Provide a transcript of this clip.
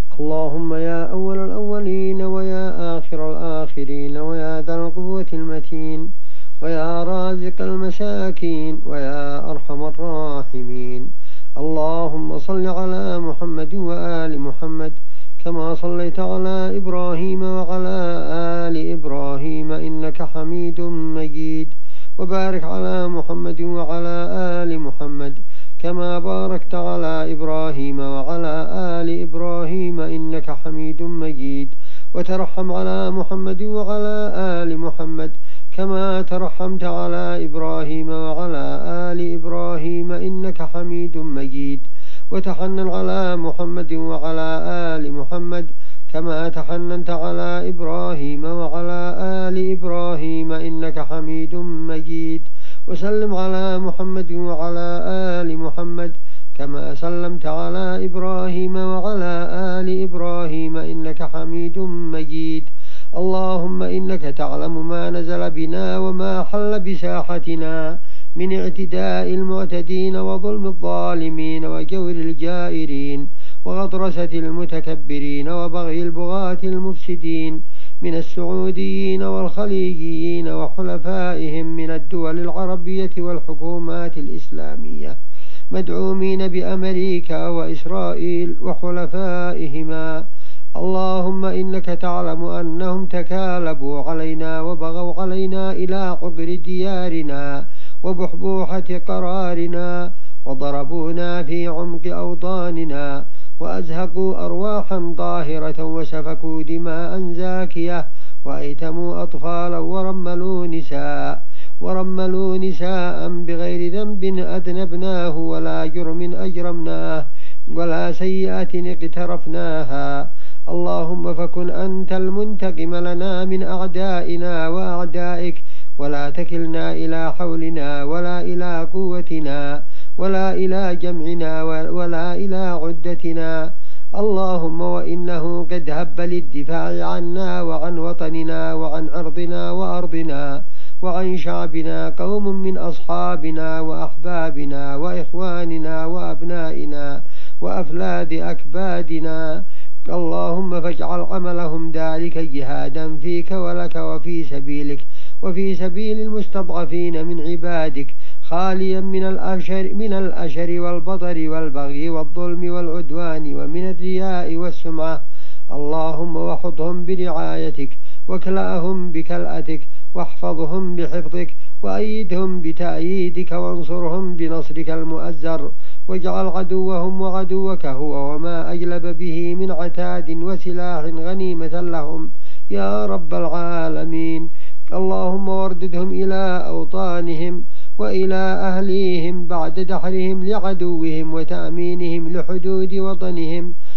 اللهم يا أول الأولين ويا آخر الآخرين ويا ذا القوة المتين ويا رازق المساكين ويا أرحم الراحمين، اللهم صل على محمد وآل محمد كما صليت على إبراهيم وعلى آل إبراهيم إنك حميد مجيد، وبارك على محمد وعلى آل محمد كما باركت على إبراهيم وعلى آل إبراهيم إنك حميد مجيد، وترحم على محمد وعلى آل محمد كما ترحمت على إبراهيم وعلى آل إبراهيم إنك حميد مجيد، وتحنن على محمد وعلى آل محمد كما تحننت على إبراهيم وعلى آل إبراهيم إنك حميد مجيد، وسلم على محمد وعلى آل محمد كما سلمت على إبراهيم وعلى آل إبراهيم إنك حميد مجيد. اللهم إنك تعلم ما نزل بنا وما حل بساحتنا من اعتداء المعتدين وظلم الظالمين وجور الجائرين وغطرسة المتكبرين وبغي البغاة المفسدين من السعوديين والخليجيين وحلفائهم من الدول العربية والحكومات الإسلامية مدعومين بأمريكا وإسرائيل وحلفائهما. اللهم إنك تعلم أنهم تكالبوا علينا وبغوا علينا إلى قبر ديارنا وبحبوحة قرارنا، وضربونا في عمق أوطاننا وأزهقوا أرواحا طاهرة وسفكوا دماء زاكية وأيتموا أطفالا ورملوا نساء بغير ذنب أذنبناه ولا جرم أجرمناه ولا سيئة اقترفناها. اللهم فكن أنت المنتقم لنا من أعدائنا وأعدائك، ولا تكلنا إلى حولنا ولا إلى قوتنا ولا إلى جمعنا ولا إلى عدتنا. اللهم وإنه قد هب للدفاع عنا وعن وطننا وعن أرضنا وأرضنا وعن شعبنا قوم من أصحابنا وأحبابنا وإخواننا وأبنائنا وأفلاد أكبادنا. اللهم فاجعل عملهم ذلك جهادا فيك ولك وفي سبيلك وفي سبيل المستضعفين من عبادك، خاليا من الأشر والبطر والبغي والظلم والعدوان ومن الرياء والسمعة. اللهم وحطهم برعايتك وكلأهم بكلأتك واحفظهم بحفظك وأيدهم بتأييدك وانصرهم بنصرك المؤزر، واجعل عدوهم وعدوك هو وما أجلب به من عتاد وسلاح غنيمة لهم يا رب العالمين. اللهم وارددهم إلى أوطانهم وإلى أهليهم بعد دحرهم لعدوهم وتأمينهم لحدود وطنهم